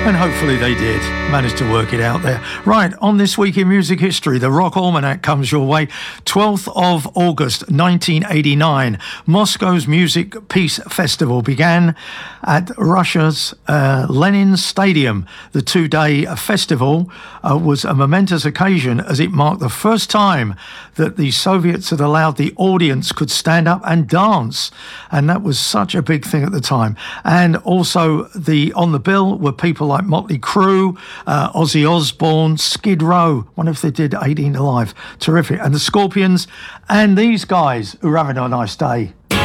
And hopefully they did manage to work it out there. Right, on This Week in Music History, the Rock Almanac comes your way. 12th of August 1989, Moscow's Music Peace Festival began at Russia's Lenin Stadium. The two-day festival was a momentous occasion as it marked the first time that the Soviets had allowed the audience could stand up and dance. And that was such a big thing at the time. And also on the bill were people like Motley Crue, Ozzy Osbourne, Skid Row. Wonder if they did 18 Alive. Terrific. And the Scorpions and these guys who are having a nice day.